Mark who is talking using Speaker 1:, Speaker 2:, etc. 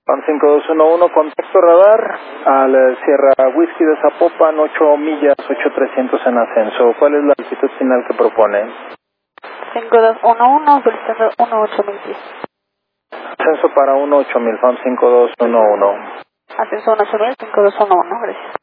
Speaker 1: FAM 5211, contacto radar al Sierra Whisky de Zapopan, 8 millas, 8300 en ascenso. ¿Cuál es la altitud final que propone?
Speaker 2: 5211, solicitando 18000 pies.
Speaker 1: Ascenso para 18000, FAM 5211.
Speaker 2: Ascenso 18000, 5211, gracias.